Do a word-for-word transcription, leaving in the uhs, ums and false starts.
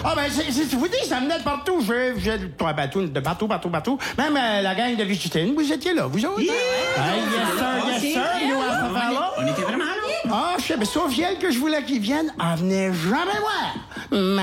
Ah, ben, c'est, c'est, je vous dis, ça venait de partout. Je, je, de partout, partout, partout. Même euh, la gang de Vicitine, vous étiez là, vous autres. Yeah. Hey, yes, sir, yes, sir. Yeah. Nous, à cette affaire-là. On était vraiment là. Ah, je sais, mais sauf elle que je voulais qu'ils viennent, elle venait jamais voir.